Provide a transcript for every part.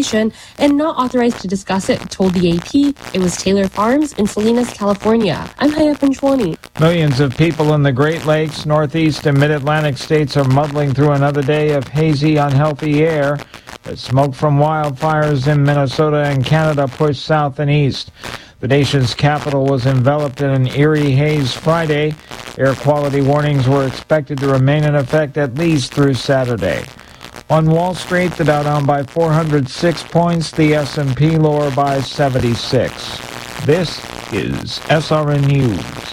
investigation and not authorized to discuss it, told the AP. It was Taylor Farms in Salinas, California. I'm Haya Panchwani. Millions of people in the Great Lakes, Northeast, and Mid-Atlantic states are muddling through another day of hazy, unhealthy air as smoke from wildfires in Minnesota and Canada push south and east. The nation's capital was enveloped in an eerie haze Friday. Air quality warnings were expected to remain in effect at least through Saturday. On Wall Street, the Dow down by 406 points, the S&P lower by 76. This is SRN News.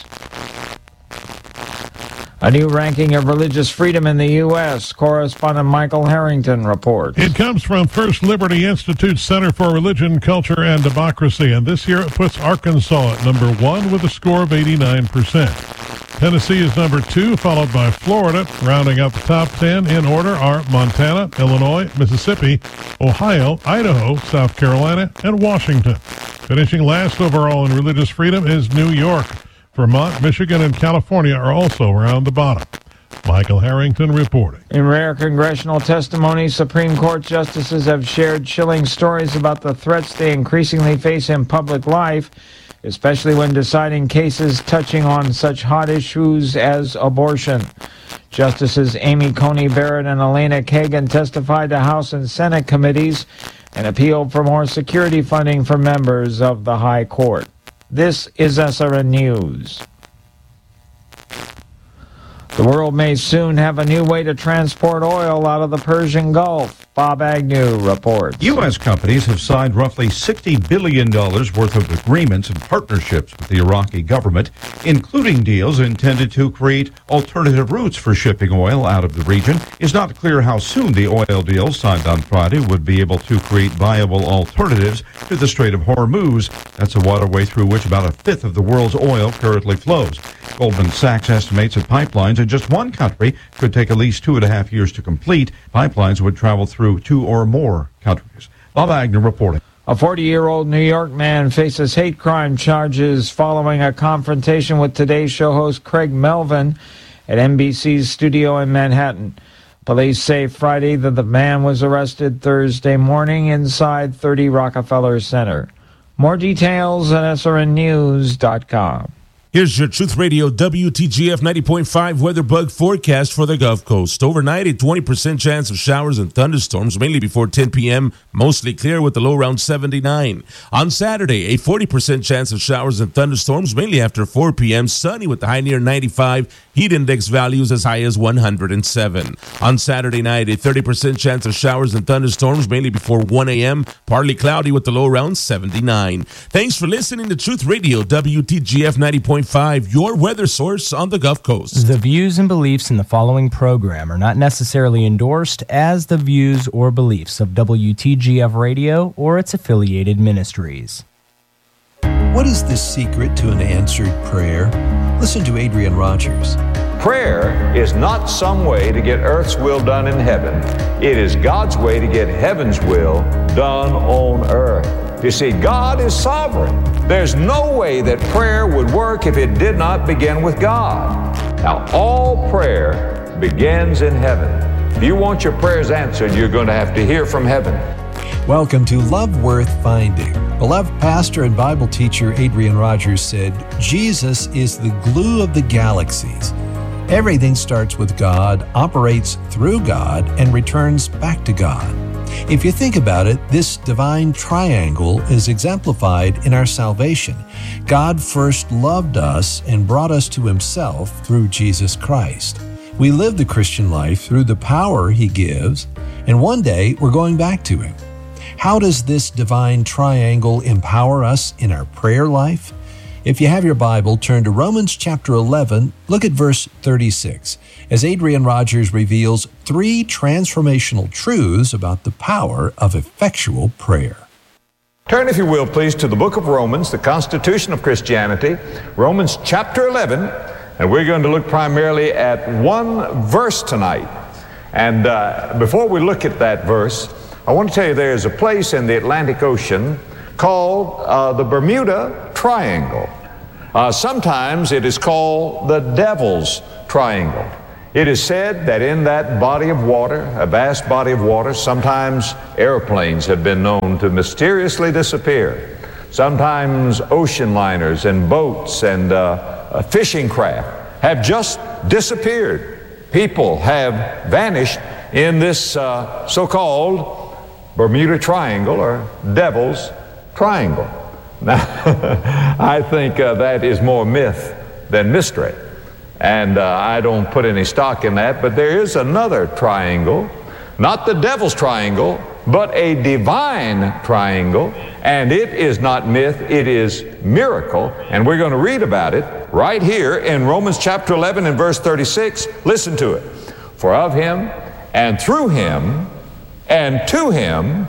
A new ranking of religious freedom in the U.S., correspondent Michael Harrington reports. It comes from First Liberty Institute Center for Religion, Culture, and Democracy, and this year it puts Arkansas at number 1 with a score of 89%. Tennessee is number 2, followed by Florida. Rounding out the top 10 in order are Montana, Illinois, Mississippi, Ohio, Idaho, South Carolina, and Washington. Finishing last overall in religious freedom is New York. Vermont, Michigan, and California are also around the bottom. Michael Harrington reporting. In rare congressional testimony, Supreme Court justices have shared chilling stories about the threats they increasingly face in public life, especially when deciding cases touching on such hot issues as abortion. Justices Amy Coney Barrett and Elena Kagan testified to House and Senate committees and appealed for more security funding for members of the High Court. This is SRN News. The world may soon have a new way to transport oil out of the Persian Gulf. Bob Agnew reports. U.S. companies have signed roughly $60 billion worth of agreements and partnerships with the Iraqi government, including deals intended to create alternative routes for shipping oil out of the region. It's not clear how soon the oil deals signed on Friday would be able to create viable alternatives to the Strait of Hormuz. That's a waterway through which about a fifth of the world's oil currently flows. Goldman Sachs estimates that pipelines in just one country could take at least 2.5 years to complete. Pipelines would travel through 2 or more countries. Bob Agnew reporting. A 40-year-old New York man faces hate crime charges following a confrontation with Today Show host Craig Melvin at NBC's studio in Manhattan. Police say Friday that the man was arrested Thursday morning inside 30 Rockefeller Center. More details at srnnews.com. Here's your Truth Radio WTGF 90.5 weather bug forecast for the Gulf Coast. Overnight, a 20% chance of showers and thunderstorms, mainly before 10 p.m., mostly clear with the low around 79. On Saturday, a 40% chance of showers and thunderstorms, mainly after 4 p.m., sunny with the high near 95, heat index values as high as 107. On Saturday night, a 30% chance of showers and thunderstorms, mainly before 1 a.m., partly cloudy with the low around 79. Thanks for listening to Truth Radio WTGF 90.5. Your weather source on the Gulf Coast. The views and beliefs in the following program are not necessarily endorsed as the views or beliefs of WTGF Radio or its affiliated ministries. What is the secret to an answered prayer? Listen to Adrian Rogers. Prayer is not some way to get earth's will done in heaven. It is God's way to get heaven's will done on earth. You see, God is sovereign. There's no way that prayer would work if it did not begin with God. Now, all prayer begins in heaven. If you want your prayers answered, you're going to have to hear from heaven. Welcome to Love Worth Finding. Beloved pastor and Bible teacher Adrian Rogers said, Jesus is the glue of the galaxies. Everything starts with God, operates through God, and returns back to God. If you think about it, this divine triangle is exemplified in our salvation. God first loved us and brought us to Himself through Jesus Christ. We live the Christian life through the power He gives, and one day we're going back to Him. How does this divine triangle empower us in our prayer life? If you have your Bible, turn to Romans chapter 11, look at verse 36, as Adrian Rogers reveals 3 transformational truths about the power of effectual prayer. Turn, if you will, please, to the book of Romans, the Constitution of Christianity, Romans chapter 11, and we're going to look primarily at one verse tonight. And before we look at that verse, I want to tell you there's a place in the Atlantic Ocean called the Bermuda Triangle. Sometimes it is called the Devil's Triangle. It is said that in that body of water, a vast body of water, sometimes airplanes have been known to mysteriously disappear. Sometimes ocean liners and boats and fishing craft have just disappeared. People have vanished in this so-called Bermuda Triangle or Devil's Triangle. Now, I think that is more myth than mystery. And I don't put any stock in that, but there is another triangle, not the Devil's Triangle, but a divine triangle, and it is not myth, it is miracle, and we're going to read about it right here in Romans chapter 11 and verse 36. Listen to it. For of him, and through him, and to him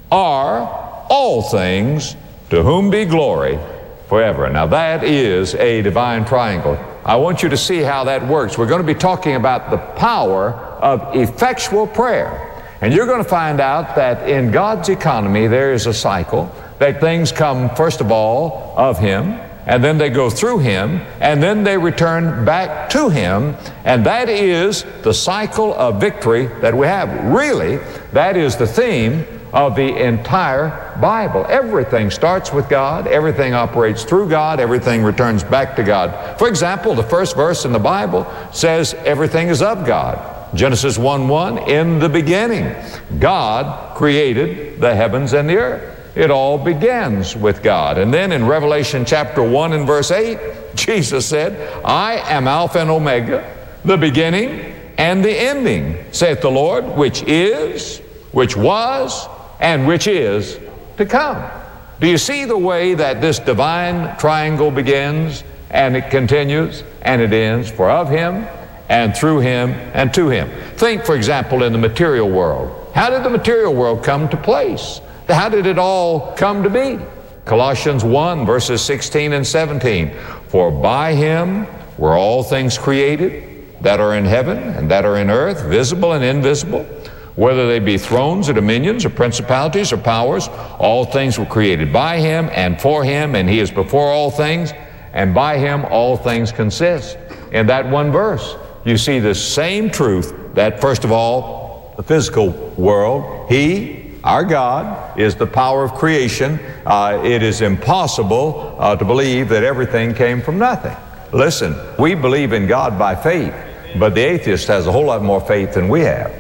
are all things, to whom be glory forever. Now that is a divine triangle. I want you to see how that works. We're going to be talking about the power of effectual prayer. And you're going to find out that in God's economy there is a cycle, that things come first of all of him, and then they go through him, and then they return back to him, and that is the cycle of victory that we have. Really, that is the theme of the entire Bible. Everything starts with God, everything operates through God, everything returns back to God. For example, the first verse in the Bible says everything is of God. Genesis 1:1, in the beginning, God created the heavens and the earth. It all begins with God. And then in Revelation chapter 1 and verse 8, Jesus said, I am Alpha and Omega, the beginning and the ending, saith the Lord, which is, which was, and which is to come. Do you see the way that this divine triangle begins, and it continues, and it ends? For of him, and through him, and to him. Think, for example, in the material world. How did the material world come to place? How did it all come to be? Colossians 1, verses 16 and 17. For by him were all things created, that are in heaven and that are in earth, visible and invisible, whether they be thrones or dominions or principalities or powers, all things were created by him and for him, and he is before all things, and by him all things consist. In that one verse, you see the same truth that, first of all, the physical world, he, our God, is the power of creation. It is impossible to believe that everything came from nothing. Listen, we believe in God by faith, but the atheist has a whole lot more faith than we have.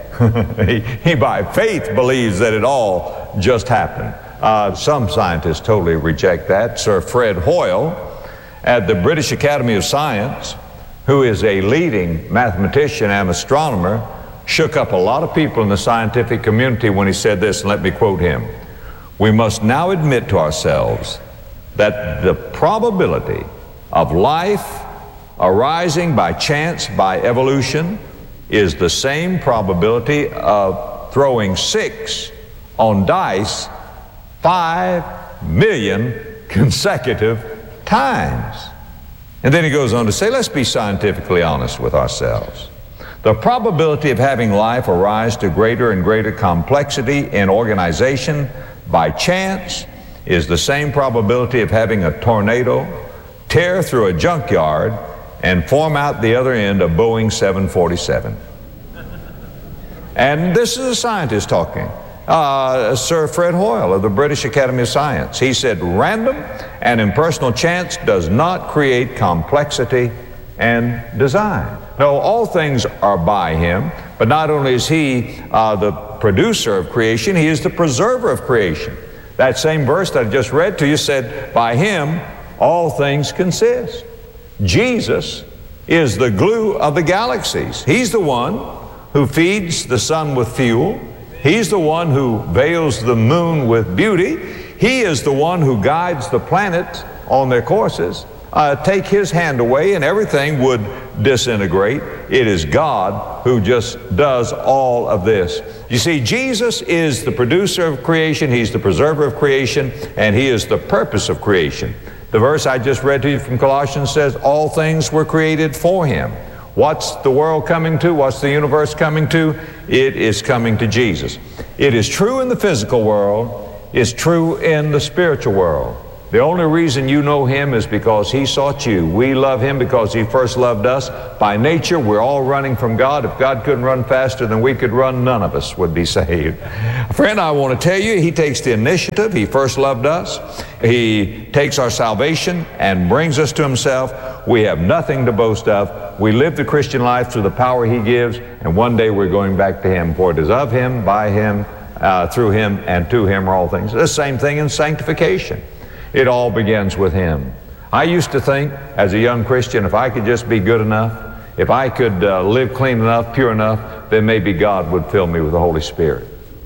he by faith believes that it all just happened. Some scientists totally reject that. Sir Fred Hoyle at the British Academy of Science, who is a leading mathematician and astronomer, shook up a lot of people in the scientific community when he said this, and let me quote him. We must now admit to ourselves that the probability of life arising by chance, by evolution, is the same probability of throwing 6 on dice 5 million consecutive times. And then he goes on to say, let's be scientifically honest with ourselves. The probability of having life arise to greater and greater complexity in organization by chance is the same probability of having a tornado tear through a junkyard and form out the other end of Boeing 747. And this is a scientist talking. Sir Fred Hoyle of the British Academy of Science. He said, random and impersonal chance does not create complexity and design. No, all things are by him, but not only is he the producer of creation, he is the preserver of creation. That same verse that I just read to you said, by him all things consist. Jesus is the glue of the galaxies. He's the one who feeds the sun with fuel. He's the one who veils the moon with beauty. He is the one who guides the planets on their courses. Take his hand away and everything would disintegrate. It is God who just does all of this. You see, Jesus is the producer of creation. He's the preserver of creation, and he is the purpose of creation. The verse I just read to you from Colossians says, all things were created for him. What's the world coming to? What's the universe coming to? It is coming to Jesus. It is true in the physical world. It's true in the spiritual world. The only reason you know him is because he sought you. We love him because he first loved us. By nature, we're all running from God. If God couldn't run faster than we could run, none of us would be saved. Friend, I want to tell you, he takes the initiative. He first loved us. He takes our salvation and brings us to himself. We have nothing to boast of. We live the Christian life through the power he gives, and one day we're going back to him. For it is of him, by him, through him, and to him are all things. The same thing in sanctification. It all begins with him. I used to think, as a young Christian, if I could just be good enough, if I could live clean enough, pure enough, then maybe God would fill me with the Holy Spirit.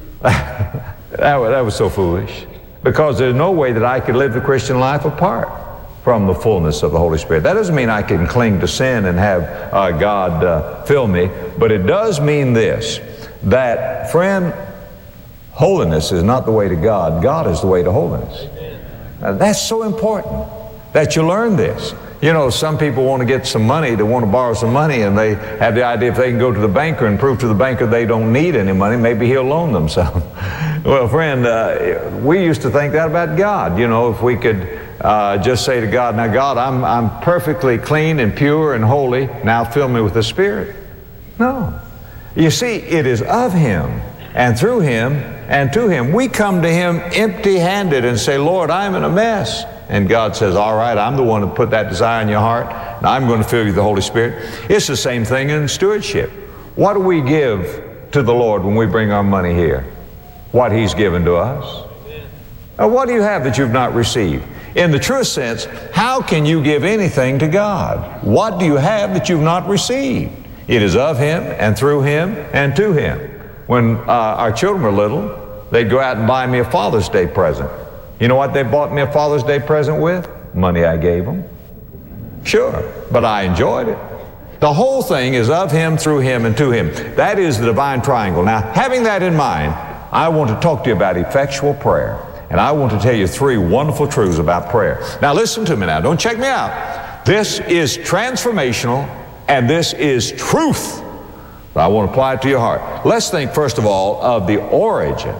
That was so foolish. Because there's no way that I could live the Christian life apart from the fullness of the Holy Spirit. That doesn't mean I can cling to sin and have God fill me, but it does mean this, that, friend, holiness is not the way to God. God is the way to holiness. That's so important that you learn this. You know, some people want to get some money, they want to borrow some money, and they have the idea if they can go to the banker and prove to the banker they don't need any money, maybe he'll loan them some. Well, friend, we used to think that about God. You know, if we could just say to God, now God, I'm perfectly clean and pure and holy, now fill me with the Spirit. No. You see, it is of him and through him and to him. We come to him empty-handed and say, Lord, I'm in a mess. And God says, all right, I'm the one who put that desire in your heart, and I'm going to fill you with the Holy Spirit. It's the same thing in stewardship. What do we give to the Lord when we bring our money here? What he's given to us. Now, what do you have that you've not received? In the truest sense, how can you give anything to God? What do you have that you've not received? It is of him and through him and to him. When our children were little, they'd go out and buy me a Father's Day present. You know what they bought me a Father's Day present with? Money I gave them. Sure, but I enjoyed it. The whole thing is of him, through him, and to him. That is the divine triangle. Now, having that in mind, I want to talk to you about effectual prayer. And I want to tell you 3 wonderful truths about prayer. Now, listen to me now. Don't check me out. This is transformational, and this is truth. I want to apply it to your heart. Let's think, first of all, of the origin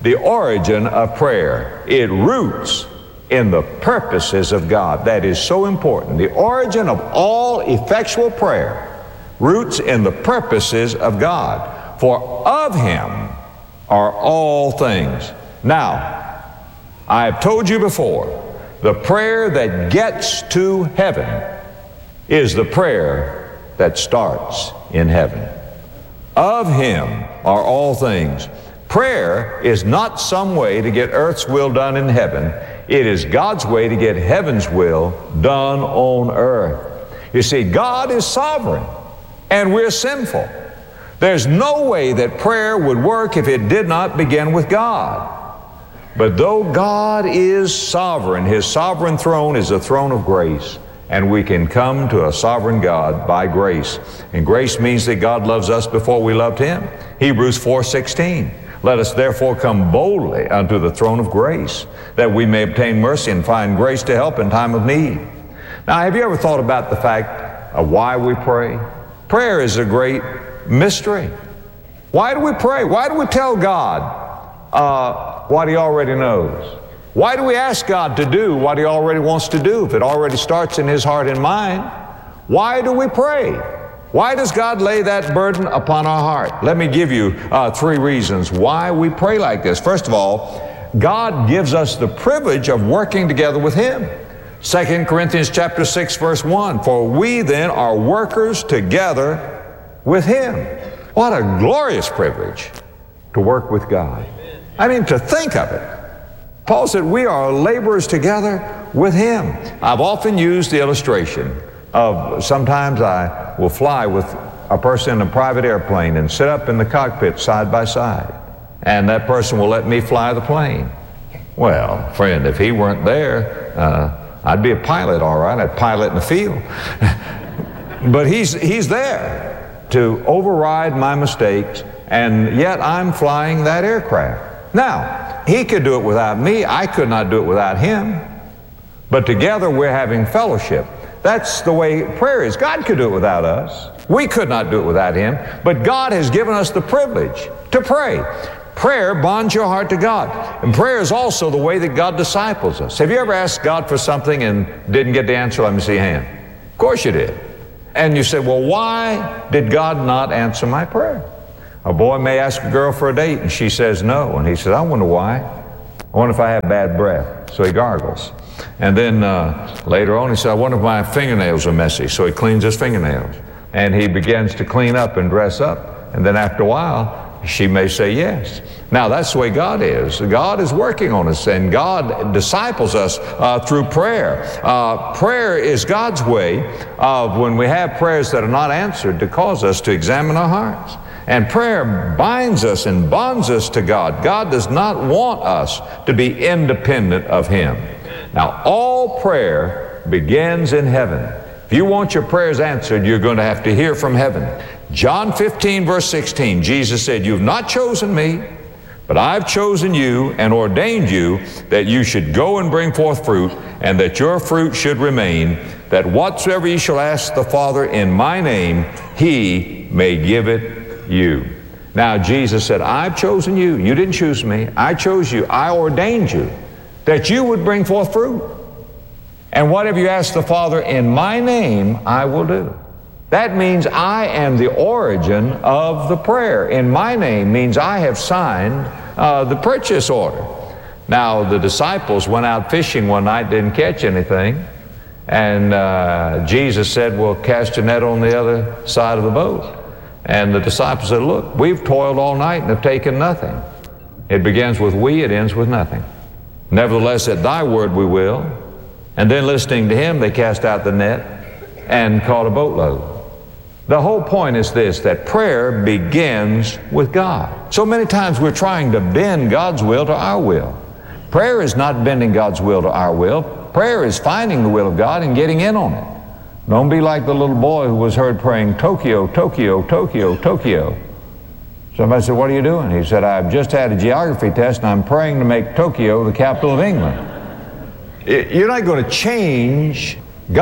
of prayer. It roots in the purposes of God. That is so important. The origin of all effectual prayer roots in the purposes of God. For of him are all things. Now, I have told you before, the prayer that gets to heaven is the prayer that starts in heaven. Of him are all things. Prayer is not some way to get earth's will done in heaven. It is God's way to get heaven's will done on earth. You see, God is sovereign, and we're sinful. There's no way that prayer would work if it did not begin with God. But though God is sovereign, his sovereign throne is a throne of grace. And we can come to a sovereign God by grace. And grace means that God loves us before we loved him. Hebrews 4:16. Let us therefore come boldly unto the throne of grace, that we may obtain mercy and find grace to help in time of need. Now, have you ever thought about the fact of why we pray? Prayer is a great mystery. Why do we pray? Why do we tell God what he already knows? Why do we ask God to do what he already wants to do if it already starts in his heart and mind? Why do we pray? Why does God lay that burden upon our heart? Let me give you 3 reasons why we pray like this. First of all, God gives us the privilege of working together with him. 2 Corinthians chapter 6, verse 1, for we then are workers together with him. What a glorious privilege to work with God. I mean, to think of it. Paul said we are laborers together with him. I've often used the illustration of sometimes I will fly with a person in a private airplane and sit up in the cockpit side by side, and that person will let me fly the plane. Well, friend, if he weren't there, I'd be a pilot, all right. I'd pilot in the field. But he's there to override my mistakes, and yet I'm flying that aircraft. Now, he could do it without me. I could not do it without him. But together we're having fellowship. That's the way prayer is. God could do it without us. We could not do it without him. But God has given us the privilege to pray. Prayer bonds your heart to God. And prayer is also the way that God disciples us. Have you ever asked God for something and didn't get the answer? Let me see your hand. Of course you did. And you said, well, why did God not answer my prayer? A boy may ask a girl for a date and she says no. And he says, I wonder why. I wonder if I have bad breath. So he gargles. And then later on he said, I wonder if my fingernails are messy. So he cleans his fingernails. And he begins to clean up and dress up. And then after a while, she may say yes. Now, that's the way God is. God is working on us, and God disciples us through prayer. Prayer is God's way of, when we have prayers that are not answered, to cause us to examine our hearts. And prayer binds us and bonds us to God. God does not want us to be independent of Him. Now, all prayer begins in heaven. If you want your prayers answered, you're going to have to hear from heaven. John 15, verse 16, Jesus said, you've not chosen me, but I've chosen you and ordained you that you should go and bring forth fruit, and that your fruit should remain, that whatsoever you shall ask the Father in my name, He may give it you. Now, Jesus said, I've chosen you. You didn't choose me. I chose you. I ordained you that you would bring forth fruit. And whatever you ask the Father in my name, I will do. That means I am the origin of the prayer. In my name means I have signed the purchase order. Now, the disciples went out fishing one night, didn't catch anything. And Jesus said, well, cast your net on the other side of the boat. And the disciples said, look, we've toiled all night and have taken nothing. It begins with we, it ends with nothing. Nevertheless, at thy word we will. And then listening to him, they cast out the net and caught a boatload. The whole point is this, that prayer begins with God. So many times we're trying to bend God's will to our will. Prayer is not bending God's will to our will. Prayer is finding the will of God and getting in on it. Don't be like the little boy who was heard praying, Tokyo, Tokyo, Tokyo, Tokyo. Somebody said, what are you doing? He said, I've just had a geography test and I'm praying to make Tokyo the capital of England. You're not going to change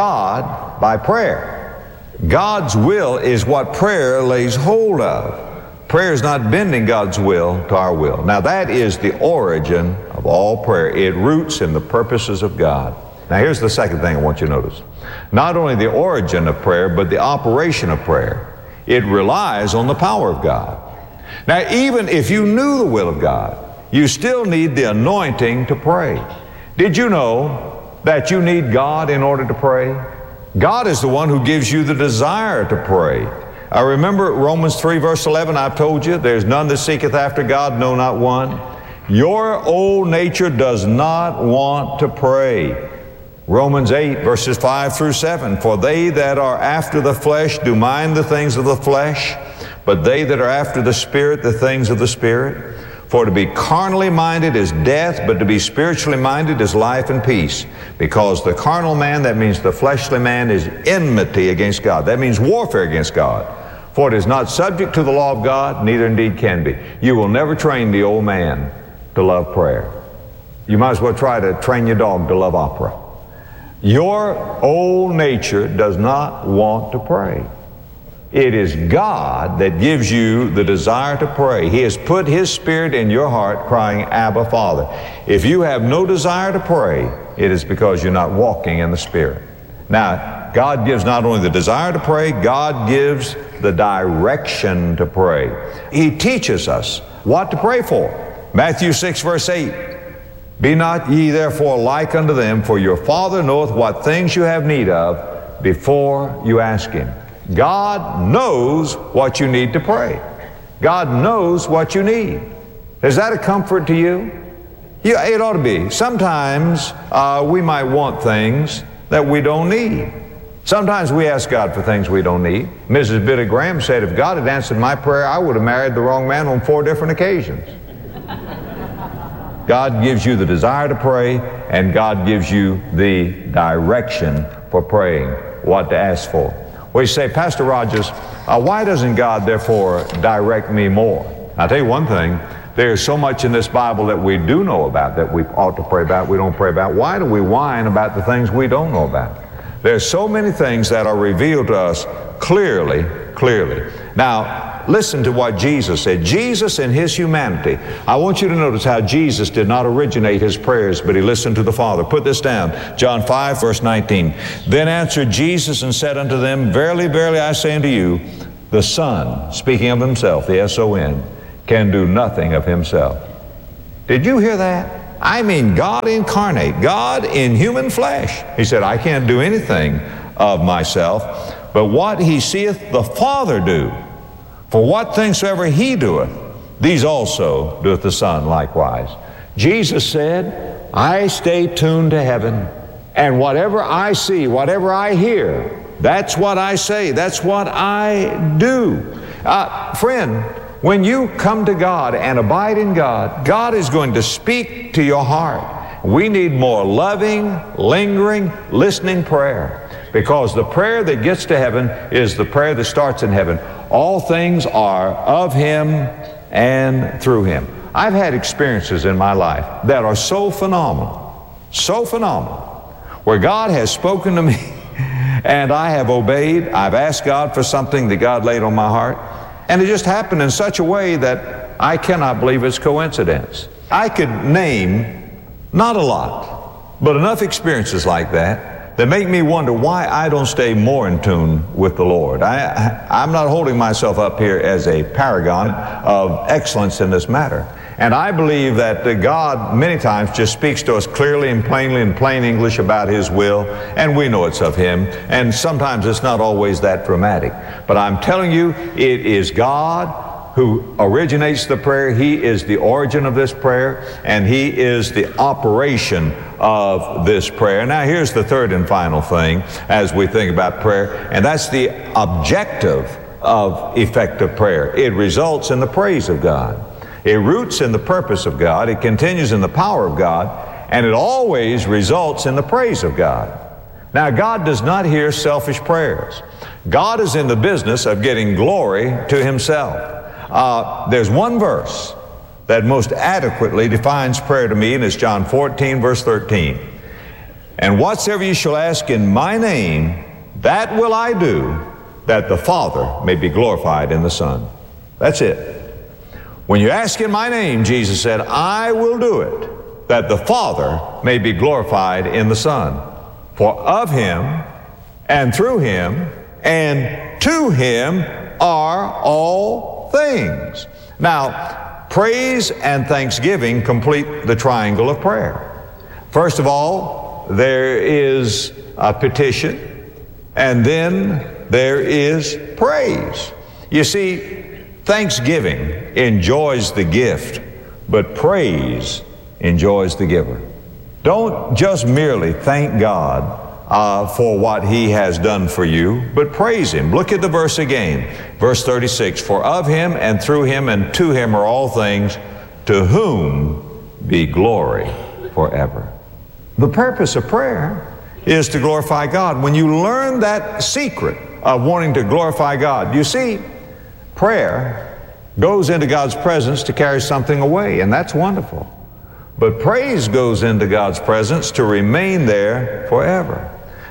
God by prayer. God's will is what prayer lays hold of. Prayer is not bending God's will to our will. Now that is the origin of all prayer. It roots in the purposes of God. Now here's the second thing I want you to notice. Not only the origin of prayer, but the operation of prayer. It relies on the power of God. Now even if you knew the will of God, you still need the anointing to pray. Did you know that you need God in order to pray? God is the one who gives you the desire to pray. I remember Romans 3 verse 11, I've told you, there's none that seeketh after God, no, not one. Your old nature does not want to pray. Romans 8 verses 5 through 7, for they that are after the flesh do mind the things of the flesh, but they that are after the Spirit, the things of the Spirit. For to be carnally minded is death, but to be spiritually minded is life and peace. Because the carnal man, that means the fleshly man, is enmity against God. That means warfare against God. For it is not subject to the law of God, neither indeed can be. You will never train the old man to love prayer. You might as well try to train your dog to love opera. Your old nature does not want to pray. It is God that gives you the desire to pray. He has put His Spirit in your heart crying, Abba, Father. If you have no desire to pray, it is because you're not walking in the Spirit. Now, God gives not only the desire to pray, God gives the direction to pray. He teaches us what to pray for. Matthew 6 verse 8, be not ye therefore like unto them, for your Father knoweth what things you have need of before you ask Him. God knows what you need to pray. God knows what you need. Is that a comfort to you? Yeah, it ought to be. Sometimes we might want things that we don't need. Sometimes we ask God for things we don't need. Mrs. Billy Graham said, if God had answered my prayer, I would have married the wrong man on 4 different occasions. God gives you the desire to pray, and God gives you the direction for praying, what to ask for. Well, you say, Pastor Rogers, why doesn't God therefore direct me more? I'll tell you one thing, there's so much in this Bible that we do know about that we ought to pray about, we don't pray about. Why do we whine about the things we don't know about? There's so many things that are revealed to us clearly. Now, Now, listen to what Jesus said. Jesus in his humanity. I want you to notice how Jesus did not originate his prayers, but he listened to the Father. Put this down. John 5, verse 19. Then answered Jesus and said unto them, Verily, verily, I say unto you, the Son, speaking of himself, the S-O-N, can do nothing of himself. Did you hear that? I mean, God incarnate, God in human flesh. He said, I can't do anything of myself, but what he seeth the Father do. For what things soever he doeth, these also doeth the Son likewise. Jesus said, I stay tuned to heaven, and whatever I see, whatever I hear, that's what I say, that's what I do. Friend, when you come to God and abide in God, God is going to speak to your heart. We need more loving, lingering, listening prayer. Because the prayer that gets to heaven is the prayer that starts in heaven. All things are of him and through him. I've had experiences in my life that are so phenomenal, where God has spoken to me and I have obeyed. I've asked God for something that God laid on my heart, and it just happened in such a way that I cannot believe it's coincidence. I could name, not a lot, but enough experiences like that make me wonder why I don't stay more in tune with the Lord. I'm not holding myself up here as a paragon of excellence in this matter. And I believe that God many times just speaks to us clearly and plainly in plain English about his will, and we know it's of him. And sometimes it's not always that dramatic. But I'm telling you, it is God who originates the prayer. He is the origin of this prayer, and he is the operation of this prayer. Now here's the third and final thing as we think about prayer, and that's the objective of effective prayer. It results in the praise of God. It roots in the purpose of God. It continues in the power of God, and it always results in the praise of God. Now, God does not hear selfish prayers. God is in the business of getting glory to himself. There's one verse that most adequately defines prayer to me, and it's John 14, verse 13. And whatsoever you shall ask in my name, that will I do, that the Father may be glorified in the Son. That's it. When you ask in my name, Jesus said, I will do it, that the Father may be glorified in the Son. For of him, and through him, and to him are all things. Now, praise and thanksgiving complete the triangle of prayer. First of all, there is a petition, and then there is praise. You see, thanksgiving enjoys the gift, but praise enjoys the giver. Don't just merely thank God for what he has done for you, but praise him. Look at the verse again, verse 36. For of him and through him and to him are all things, to whom be glory forever. The purpose of prayer is to glorify God. When you learn that secret of wanting to glorify God, you see, prayer goes into God's presence to carry something away, and that's wonderful. But praise goes into God's presence to remain there forever.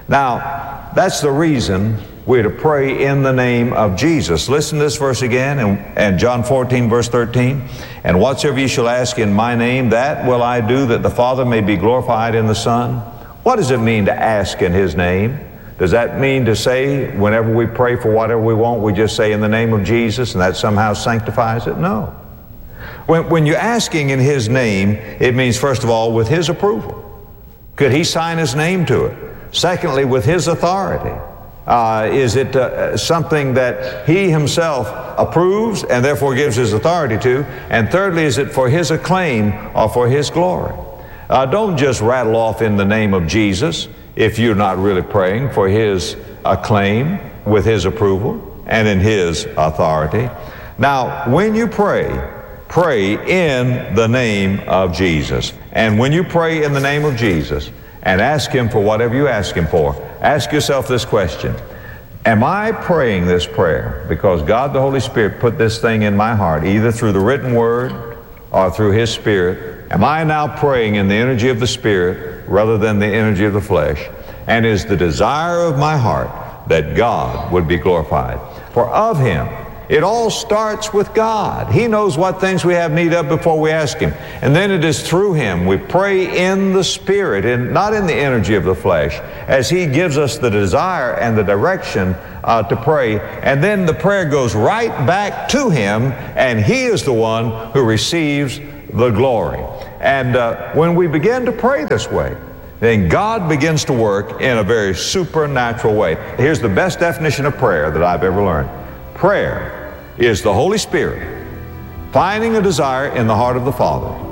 Now, that's the reason we're to pray in the name of Jesus. Listen to this verse again, and John 14, verse 13. And whatsoever you shall ask in my name, that will I do, that the Father may be glorified in the Son. What does it mean to ask in his name? Does that mean to say whenever we pray for whatever we want, we just say in the name of Jesus and that somehow sanctifies it? No. When you're asking in his name, it means, first of all, with his approval. Could he sign his name to it? Secondly, with his authority. Is it something that he himself approves and therefore gives his authority to? And thirdly, is it for his acclaim or for his glory? Don't just rattle off in the name of Jesus if you're not really praying for his acclaim, with his approval, and in his authority. Now, when you pray, pray in the name of Jesus. And when you pray in the name of Jesus and ask him for whatever you ask him for, ask yourself this question: am I praying this prayer because God the Holy Spirit put this thing in my heart, either through the written word or through his Spirit? Am I now praying in the energy of the Spirit rather than the energy of the flesh? And is the desire of my heart that God would be glorified? For of him It all starts with God. He knows what things we have need of before we ask Him. And then it is through Him. We pray in the Spirit, and not in the energy of the flesh, as He gives us the desire and the direction to pray. And then the prayer goes right back to Him, and He is the one who receives the glory. And when we begin to pray this way, then God begins to work in a very supernatural way. Here's the best definition of prayer that I've ever learned. Prayer is the Holy Spirit finding a desire in the heart of the Father